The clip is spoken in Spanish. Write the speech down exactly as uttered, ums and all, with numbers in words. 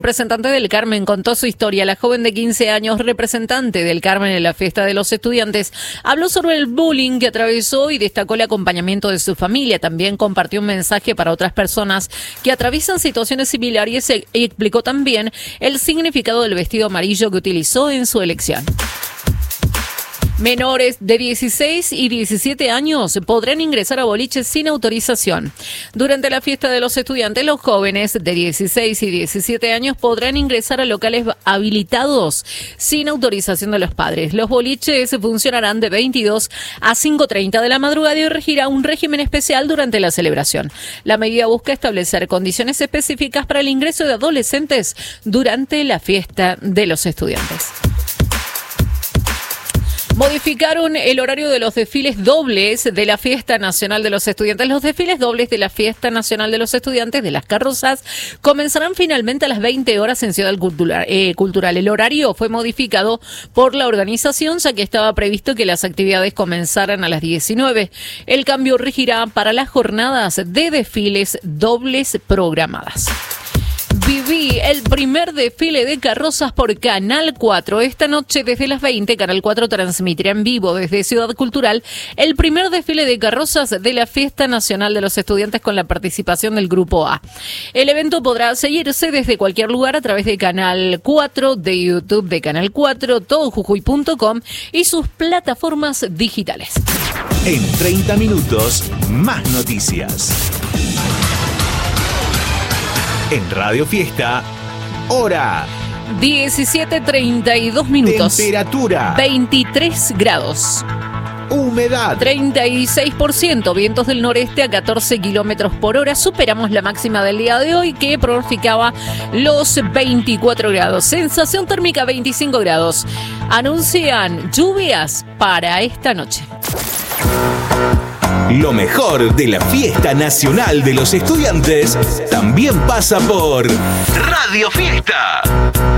Representante del Carmen contó su historia. La joven de quince años, representante del Carmen en la fiesta de los estudiantes, habló sobre el bullying que atravesó y destacó el acompañamiento de su familia. También compartió un mensaje para otras personas que atraviesan situaciones similares y explicó también el significado del vestido amarillo que utilizó en su elección. Menores de dieciséis y diecisiete años podrán ingresar a boliches sin autorización. Durante la fiesta de los estudiantes, los jóvenes de dieciséis y diecisiete años podrán ingresar a locales habilitados sin autorización de los padres. Los boliches funcionarán de veintidós a cinco treinta de la madrugada y regirá un régimen especial durante la celebración. La medida busca establecer condiciones específicas para el ingreso de adolescentes durante la fiesta de los estudiantes. Modificaron el horario de los desfiles dobles de la Fiesta Nacional de los Estudiantes. Los desfiles dobles de la Fiesta Nacional de los Estudiantes de las carrozas comenzarán finalmente a las veinte horas en Ciudad Cultural. Eh, Cultural. El horario fue modificado por la organización, ya que estaba previsto que las actividades comenzaran a las diecinueve. El cambio regirá para las jornadas de desfiles dobles programadas. Viví el primer desfile de carrozas por Canal cuatro. Esta noche desde las veinte, Canal cuatro transmitirá en vivo desde Ciudad Cultural el primer desfile de carrozas de la Fiesta Nacional de los Estudiantes con la participación del Grupo A. El evento podrá seguirse desde cualquier lugar a través de Canal cuatro, de YouTube de Canal cuatro, todo jujuy punto com y sus plataformas digitales. En treinta minutos, más noticias. En Radio Fiesta, hora diecisiete treinta y dos minutos. Temperatura veintitrés grados. Humedad treinta y seis por ciento. Vientos del noreste a catorce kilómetros por hora. Superamos la máxima del día de hoy que pronosticaba los veinticuatro grados. Sensación térmica veinticinco grados. Anuncian lluvias para esta noche. Lo mejor de la Fiesta Nacional de los Estudiantes también pasa por Radio Fiesta.